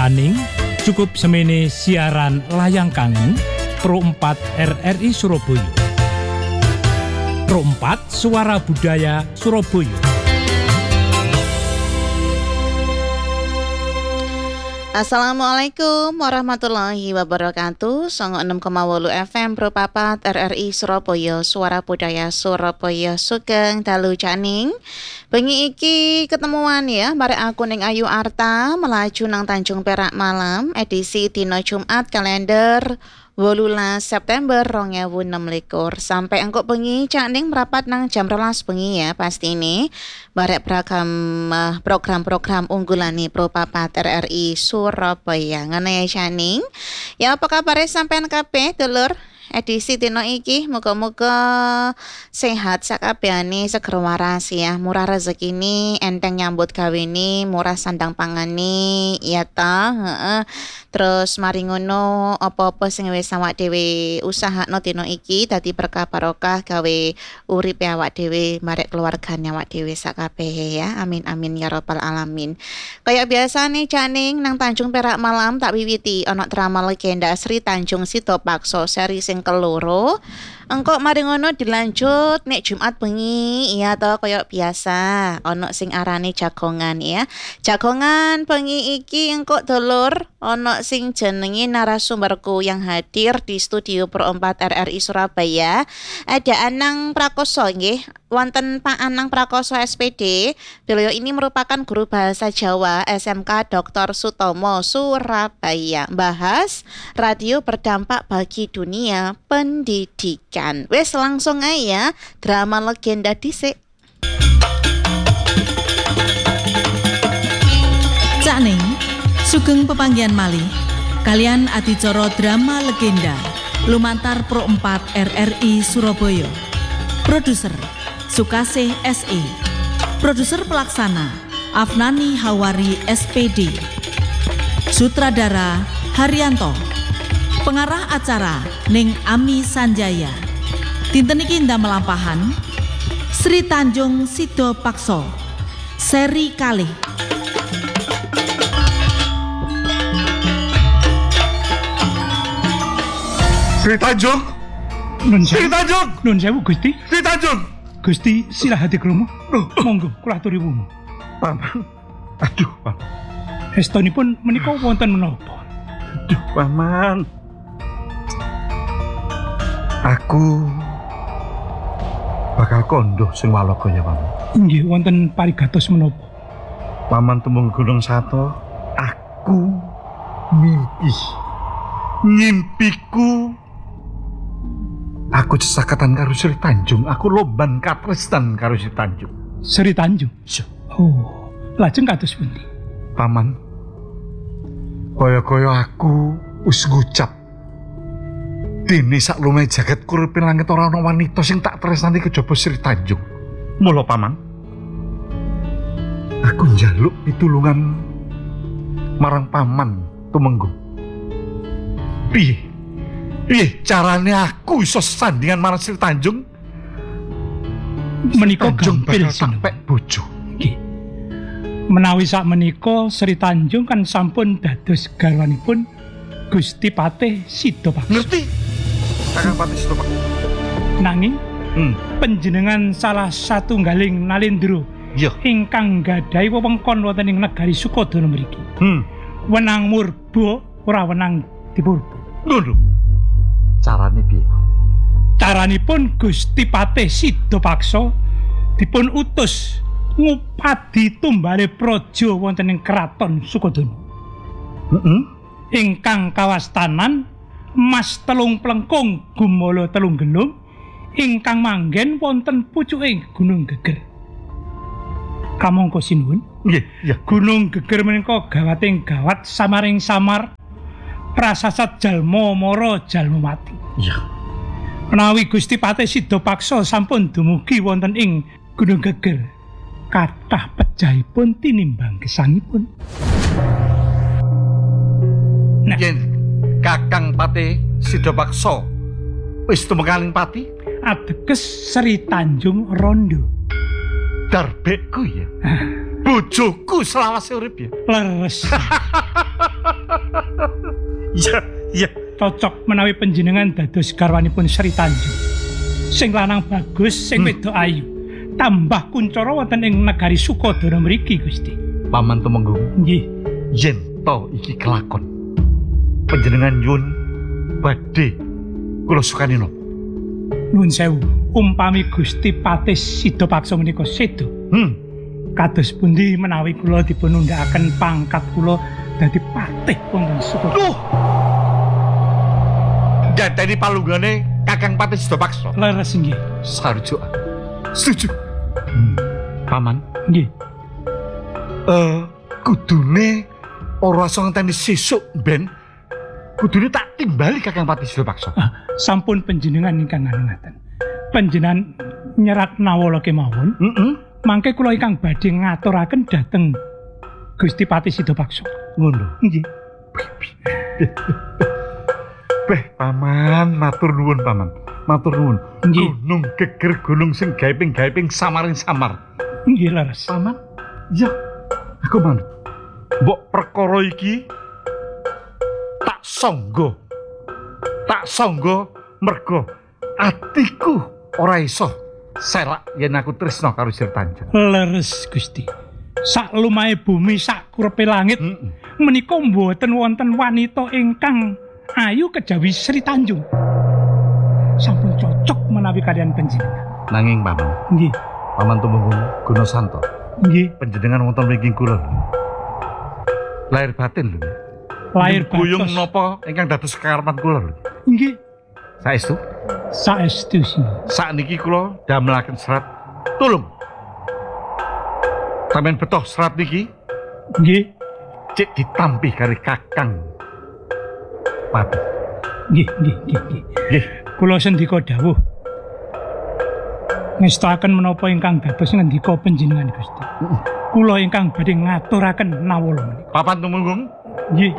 Caning cukup semene siaran layang kangen Pro 4 RRI Surabaya. Pro 4 Suara Budaya Surabaya. Assalamualaikum warahmatullahi wabarakatuh. 96,8 FM Pro 4 RRI Surabaya, Suara Budaya Surabaya. Sugeng dalu Caning. Bengi iki ketemuan ya, bareng aku ning Ayu Arta melaju nang Tanjung Perak Malam, edisi dina Jumat kalender 18 September 2026 sampai engko bengi Caning merapat nang jam 12 bengi ya pasti ini barek beragam program-program unggulan nih Pro 4 RRI Surabaya ngene ya Caning. Ya apa kabar sampean kabeh dulur? Edisi dino iki muga-muga sehat sakabehane seger waras ya, murah rezekine, enteng nyambut gawene, murah sandang pangane ya ta. Terus mari ngono apa-apa sing wis awak dhewe usahakno dino iki dadi berkah barokah gawe uripe awak dhewe marek keluargane awak dhewe sakabeh ya. Amin amin ya rabbal alamin. Kayak biasa nih Caning nang Tanjung Perak Malam tak wiwiti ana drama legenda Sri Tanjung Sitopakso seri sing keloro. Engko mari ngono dilanjut nek Jumat bengi iya to koyo biasa ono sing arane jagongan ya. Jagongan bengi iki engko dulur ono sing jenenge narasumberku yang hadir di studio Pro 4 RRI Surabaya. Ada Anang Prakoso nggih. Wonten Pak Anang Prakoso SPD. Beliau ini merupakan guru bahasa Jawa SMK Dr. Sutomo Surabaya. Bahas radio berdampak bagi dunia pendidikan. Wes langsung aja drama legenda dhisik. Caning sugeng pepanggihan malih kalian adicara drama legenda lumantar Pro 4 RRI Surabaya. Produser Sukasih SE. Produser pelaksana Afnani Hawari SPD. Sutradara Haryanto. Pengarah acara Ning Ami Sanjaya. Dinten iki ndamelampahan Sri Tanjung Sitopakso seri kalih. Sri Tanjung. Sri Tanjung. Nun sewu Gusti. Sri Tanjung. Gusti silah hati krungu. Monggo kula aturi wungu. Paman. Aduh, Paman. Estunipun menika wonten menapa? Aduh, Paman. Aku bakal kondo sing waloga ya, Paman. Nggih wonten parigatos menapa? Paman tumung Gunung Sato, aku mimpi. Ngimpiku aku sesakatan karo Sri Tanjung, aku loban katresnan karo Sri Tanjung. Sri Tanjung. Oh, lajeng kados pundi? Paman, kaya-kaya aku wis ngucap dene sak lumehe jagat kuriping langit ora ana wanita sing tak tresnani kejaba Sri Tanjung. Mula Paman, aku njaluk pitulungan marang Paman tumenggung. Piye carane aku iso sandingan marang Sri Tanjung? Menika gampil sampai bojo. Nggih. Menawi sak menika Sri Tanjung kan sampun dados garwanipun Gusti Patih Sitopakso. Ngerti? Kakang Patih Sitopakso. Nanging panjenengan salah satunggaling nalendra ingkang gadhahi wewengkon wonten ing negari Sukodana mriki. Wenang murba ora wenang dipurba. Ngono. Carane piye? Caranipun Gusti Patih Sitopakso dipun utus ngupadi tumbale praja wonten ing kraton Sukodana. Ingkang kawastanan Mas Telung Plengkung Gumala Telung Gelung ingkang manggen wonten pucuking Gunung Geger. Kamangka sinuwun. Nggih. Gunung Geger menika gawating gawat samaring samar prasasat jalma mara jalma mati. Iya. Menawi Gusti Patih Sitopakso sampun dumugi wonten ing Gunung Geger, kathah pejahipun tinimbang gesangipun. Nah, yen Kakang Patih Sitopakso wis tumekaling pati, ateges Sri Tanjung Rondo. Darbekku ya. Bojoku selawase urip ya. Leres. Iya. Cocok menawi panjenengan dados garwanipun Sri Tanjung. Sing lanang bagus, sing wedok ayu. Tambah kuncara wonten ing negari Sukodara mriki, Gusti. Paman Tumenggung. Nggih. Yen to iki kelakon. Panjenengan nyuwun badhe kula sukani napa? Nuwun sewu, umpami Gusti Patih Sidapaksa menika sedo. Kados pundi menawi kula dipun undhakaken pangkat kula dadi patih wonten Sukodara. Jateni palunggane Kakang Patih Sidapaksa. Leres nggih. Sarjo. Setuju. Paman. Nggih. Kudune ora iso ngenteni sesuk ben. Kudune tak timbali Kakang Patih Sidapaksa. Sampun panjenengan ingkang ngaten. Panjenengan nyerat nawala kemawon. Mangke kula ingkang badhe ngaturaken dhateng Gusti Patih Sidapaksa. Ngono. Nggih. Paman, matur nuwun paman. Matur nuwun. Nggih. Gunung geger gunung sing gaiping-gaiping samaring samar. Nggih leres. Paman. Iya. Aku manut. Mbok perkara iki tak sangga. Tak sangga merga atiku ora iso serak yen aku tresna karo Sri Tanjung. Leres Gusti. Sak lumahe bumi sak kurepe langit menika mboten wonten wanita ingkang ayu kejawi Sri Tanjung. Sampun cocok menawi kalian panjenengan. Nanging paman, Nggih. Paman Tumenggung Gunasanto. Nggih. Panjenengan wonten mriki kula. Lahir batin lho. Lahir kuyung batos. napa ingkang dados kekarepan kula lho. Nggih. Saestu. Saestu sih. Sakniki kula damelaken serat. Tulung. Sampeyan betoh serat niki Nggih. cek ditampi karo Kakang Patih. Nggih. Nggih. Kula sendika dawuh. Ngestaken menapa ingkang dados ngendika panjenengan Gusti. Kula ingkang badhe ngaturaken nawala menika. Papan Tumenggung. Nggih.